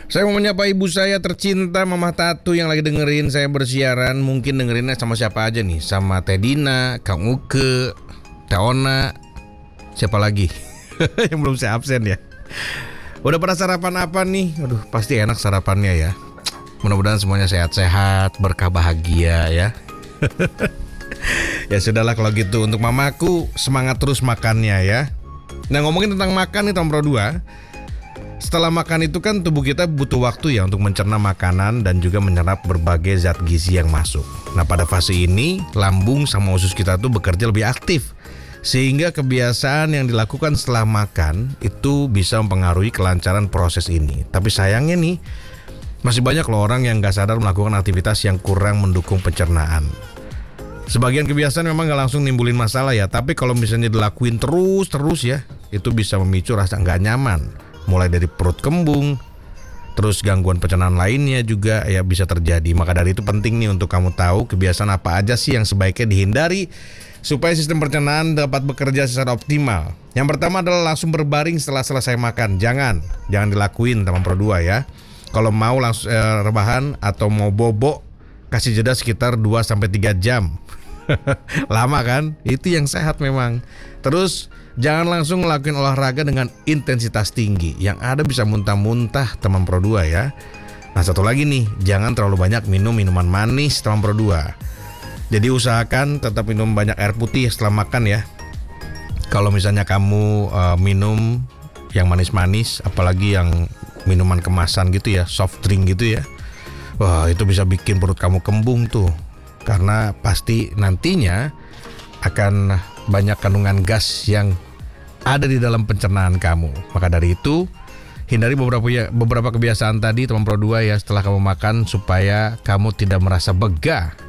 Saya mau menyapa ibu saya tercinta, Mama Tatu yang lagi dengerin saya bersiaran. Mungkin dengerinnya sama siapa aja nih? Sama Tedina, Kang Uke, Taona, siapa lagi? Yang belum saya absen ya. Udah pada sarapan apa nih? Aduh, pasti enak sarapannya ya. Mudah-mudahan semuanya sehat-sehat, berkah bahagia ya. Ya sudahlah kalau gitu. Untuk mamaku, semangat terus makannya ya. Nah, ngomongin tentang makan nih Tom Pro 2. Setelah makan itu kan tubuh kita butuh waktu ya untuk mencerna makanan dan juga menyerap berbagai zat gizi yang masuk. Nah, pada fase ini lambung sama usus kita tuh bekerja lebih aktif, sehingga kebiasaan yang dilakukan setelah makan itu bisa mempengaruhi kelancaran proses ini. Tapi sayangnya nih, masih banyak loh orang yang gak sadar melakukan aktivitas yang kurang mendukung pencernaan. Sebagian kebiasaan memang gak langsung nimbulin masalah ya, tapi kalau misalnya dilakuin terus ya, itu bisa memicu rasa gak nyaman. Mulai dari perut kembung, terus gangguan pencernaan lainnya juga ya bisa terjadi. Maka dari itu penting nih untuk kamu tahu kebiasaan apa aja sih yang sebaiknya dihindari supaya sistem pencernaan dapat bekerja secara optimal. Yang pertama adalah langsung berbaring setelah selesai makan. Jangan dilakuin teman Pro 2 ya. Kalau mau langsung rebahan atau mau bobo, kasih jeda sekitar 2-3 jam. Lama kan? Itu yang sehat memang. Terus jangan langsung ngelakuin olahraga dengan intensitas tinggi. Yang ada bisa muntah-muntah teman Pro 2 ya. Nah, satu lagi nih, jangan terlalu banyak minum minuman manis teman Pro 2. Jadi usahakan tetap minum banyak air putih setelah makan ya. Kalau misalnya kamu minum yang manis-manis, apalagi yang minuman kemasan gitu ya, soft drink gitu ya, wah itu bisa bikin perut kamu kembung tuh. Karena pasti nantinya akan banyak kandungan gas yang ada di dalam pencernaan kamu. Maka dari itu, hindari beberapa kebiasaan tadi teman Pro 2 ya setelah kamu makan supaya kamu tidak merasa begah